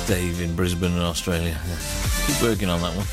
Dave in Brisbane in Australia. Yeah. Keep working on that one.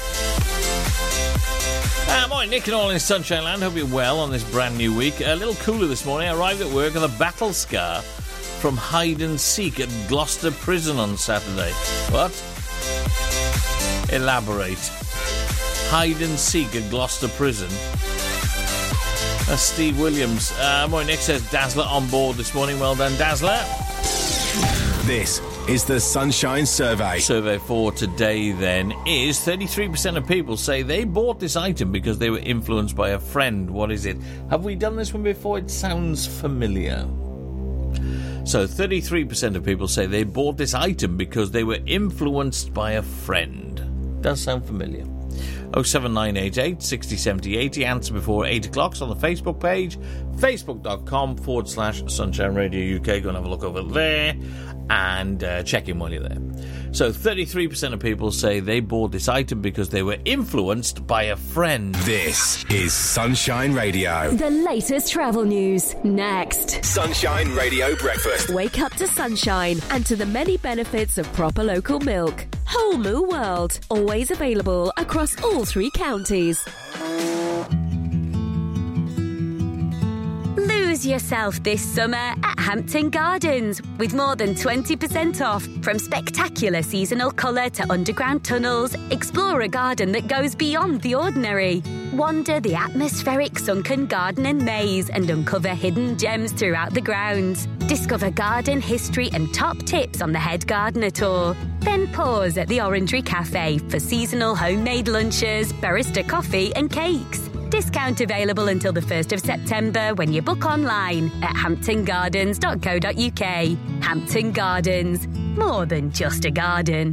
Morning, Nick and all in Sunshine Land. Hope you're well on this brand new week. A little cooler this morning. I arrived at work with a battle scar from hide and seek at Gloucester Prison on Saturday. What? Elaborate. Hide and seek at Gloucester Prison. That's Steve Williams. Morning, Nick says Dazzler on board this morning. Well done, Dazzler. This is the Sunshine Survey. Survey for today, then, is 33% of people say they bought this item because they were influenced by a friend. What is it? Have we done this one before? It sounds familiar. So 33% of people say they bought this item because they were influenced by a friend. Does sound familiar. 07988 60 70 80. Answer before 8 o'clock on the Facebook page, facebook.com/Sunshine Radio UK. Go and have a look over there and check in while you're there. So 33% of people say they bought this item because they were influenced by a friend. This is Sunshine Radio. The latest travel news next. Sunshine Radio Breakfast. Wake up to sunshine and to the many benefits of proper local milk. Whole Moo World, always available across all 3 counties. Lose yourself this summer at Hampton Gardens with more than 20% off. From spectacular seasonal colour to underground tunnels, explore a garden that goes beyond the ordinary. Wander the atmospheric sunken garden and maze and uncover hidden gems throughout the grounds. Discover garden history and top tips on the Head Gardener Tour. Then pause at the Orangery Cafe for seasonal homemade lunches, barista coffee and cakes. Discount available until the 1st of September when you book online at hamptongardens.co.uk. Hampton Gardens, more than just a garden.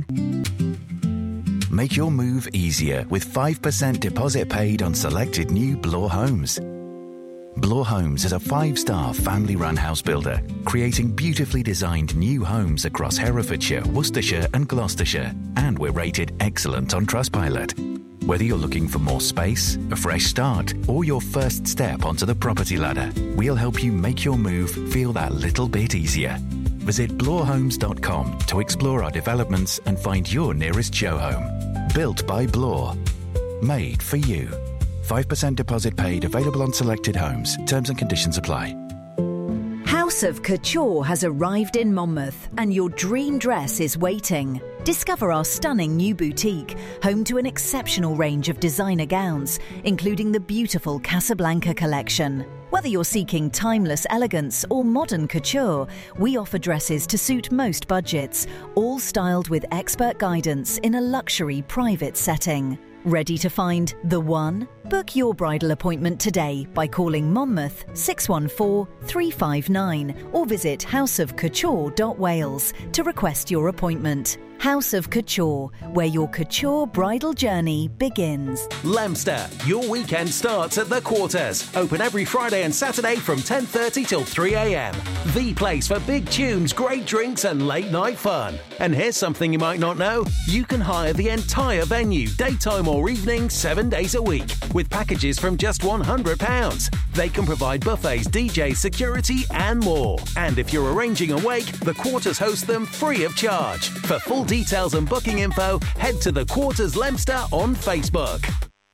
Make your move easier with 5% deposit paid on selected new Bloor homes. Bloor Homes is a 5-star family-run house builder, creating beautifully designed new homes across Herefordshire, Worcestershire and Gloucestershire, and we're rated excellent on Trustpilot. Whether you're looking for more space, a fresh start, or your first step onto the property ladder, we'll help you make your move feel that little bit easier. Visit bloorhomes.com to explore our developments and find your nearest show home. Built by Bloor. Made for you. 5% deposit paid, available on selected homes. Terms and conditions apply. House of Couture has arrived in Monmouth and your dream dress is waiting. Discover our stunning new boutique, home to an exceptional range of designer gowns, including the beautiful Casablanca collection. Whether you're seeking timeless elegance or modern couture, we offer dresses to suit most budgets, all styled with expert guidance in a luxury private setting. Ready to find the one? Book your bridal appointment today by calling Monmouth 614 359 or visit houseofcouture.wales to request your appointment. House of Couture, where your couture bridal journey begins. Leominster, your weekend starts at The Quarters. Open every Friday and Saturday from 10:30 till 3 a.m. The place for big tunes, great drinks and late night fun. And here's something you might not know. You can hire the entire venue, daytime or evening, 7 days a week, with packages from just £100. They can provide buffets, DJs, security and more. And if you're arranging a wake, The Quarters host them free of charge. For full details and booking info, head to The Quarters Leominster on Facebook.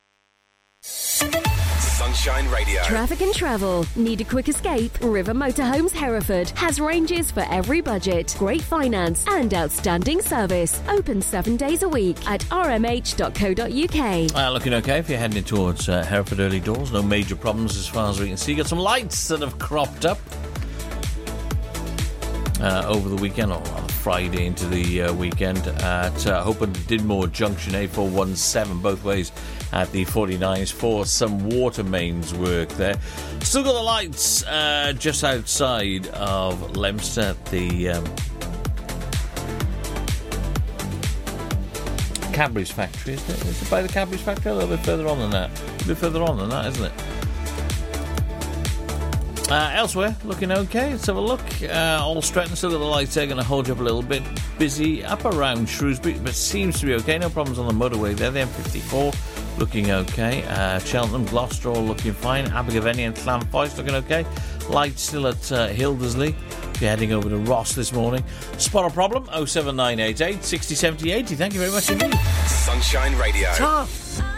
Sunshine Radio. Traffic and travel. Need a quick escape? River Motorhomes Hereford has ranges for every budget, great finance and outstanding service. Open 7 days a week at rmh.co.uk. Looking okay if you're heading towards Hereford early doors. No major problems as far as we can see. Got some lights that have cropped up over the weekend, or on Friday into the weekend at Hope and Didmore Junction, A417, both ways at the 49s for some water mains work there. Still got the lights just outside of Leominster at the Cadbury's factory, isn't it? Is it by the Cadbury's factory? A little bit further on than that. A bit further on than that, isn't it? Elsewhere, looking okay. Let's have a look. All Stretton, still got the lights there, going to hold you up a little bit. Busy up around Shrewsbury, but seems to be okay. No problems on the motorway there. The M54 looking okay. Cheltenham, Gloucester all looking fine. Abergavenny and Llanfoyst looking okay. Lights still at Hildersley. you're heading over to Ross this morning. Spot a problem, 07988 60 70 80. Thank you very much indeed. Sunshine Radio. Ta.